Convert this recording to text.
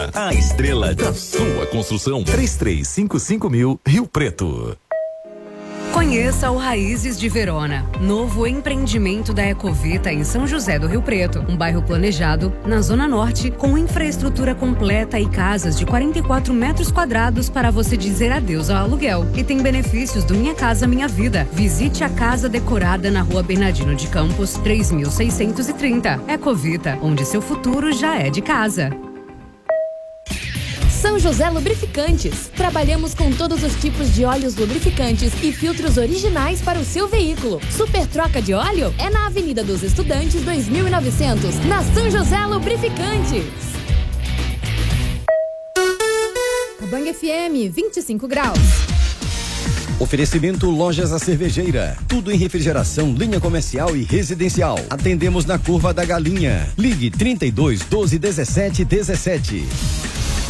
A estrela da sua construção. 3355.000 Rio Preto. Conheça o Raízes de Verona, novo empreendimento da Ecovita em São José do Rio Preto, um bairro planejado na Zona Norte, com infraestrutura completa e casas de 44 metros quadrados para você dizer adeus ao aluguel. E tem benefícios do Minha Casa Minha Vida. Visite a casa decorada na Rua Bernardino de Campos, 3630. Ecovita, onde seu futuro já é de casa. São José Lubrificantes. Trabalhamos com todos os tipos de óleos lubrificantes e filtros originais para o seu veículo. Super troca de óleo é na Avenida dos Estudantes 2900, na São José Lubrificantes. Bang FM, 25 graus. Oferecimento Lojas A Cervejeira. Tudo em refrigeração, linha comercial e residencial. Atendemos na Curva da Galinha. Ligue 32 12 17 17.